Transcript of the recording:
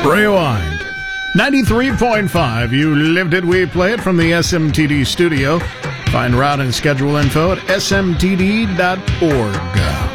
Rewind. 93.5. You lived it, we play it from the SMTD studio. Find route and schedule info at smtd.org.